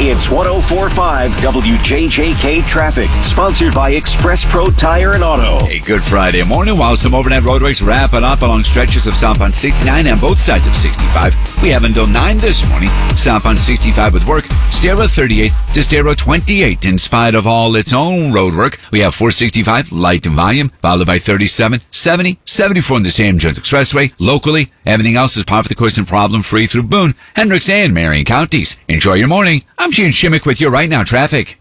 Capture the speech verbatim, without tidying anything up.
It's one oh four point five W J J K Traffic, sponsored by Express Pro Tire and Auto. Hey, good Friday morning. While some overnight roadworks wrapping up along stretches of southbound sixty-nine and both sides of sixty-five, we have until nine this morning. Southbound sixty-five with work, Staro thirty-eight to Staro twenty-eight. In spite of all its own roadwork, we have four sixty-five light in volume, followed by thirty-seven, seventy, seventy-four in the Sam Jones Expressway. Locally, everything else is par for the course and problem-free through Boone, Hendricks, and Marion counties. Enjoy your morning. I'm Gene Shimmick with you right now traffic.